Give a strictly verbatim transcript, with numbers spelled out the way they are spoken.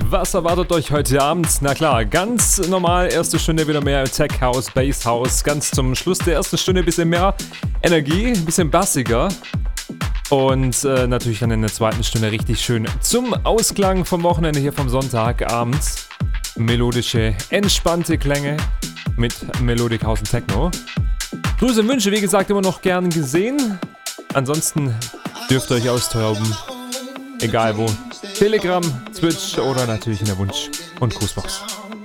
Was erwartet euch heute Abend? Na klar, ganz normal, erste Stunde wieder mehr Tech House, Bass House. Ganz zum Schluss der ersten Stunde ein bisschen mehr Energie, ein bisschen bassiger. Und äh, natürlich dann in der zweiten Stunde richtig schön zum Ausklang vom Wochenende hier vom Sonntagabend. Melodische, entspannte Klänge mit Melodic House und Techno. Grüße und Wünsche, wie gesagt, immer noch gern gesehen. Ansonsten dürft ihr euch austoben. Egal wo. Telegram, Twitch oder natürlich in der Wunsch- und Grußbox.